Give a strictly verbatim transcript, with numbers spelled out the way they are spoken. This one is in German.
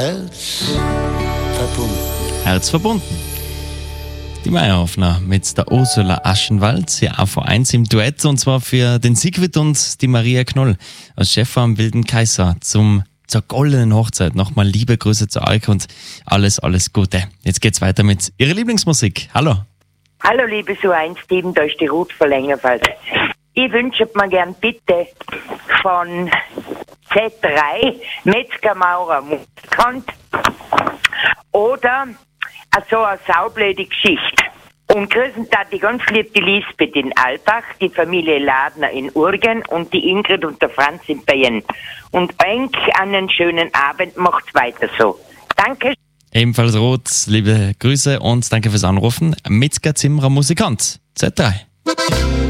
Herz verbunden. Herz verbunden. Die Meierhoffner mit der Ursula Aschenwald, hier auch vor eins im Duett, und zwar für den Siegfried und die Maria Knoll als Chef am Wilden Kaiser zum, zur goldenen Hochzeit. Nochmal liebe Grüße zu euch und alles, alles Gute. Jetzt geht's weiter mit ihrer Lieblingsmusik. Hallo. Hallo liebe So eins Team, da ist die Ruth von Längerfeld. Ich wünsche mir gern bitte von Z drei Metzger Maurer Musikant oder so eine saublöde Geschichte. Und grüßen da die ganz lieb die Lisbeth in Albach, die Familie Ladner in Urgen und die Ingrid und der Franz in Bayern. Und euch einen schönen Abend, macht's weiter so. Danke. Ebenfalls Rot, liebe Grüße und danke fürs Anrufen. Metzger Zimmerer Musikant, Z drei.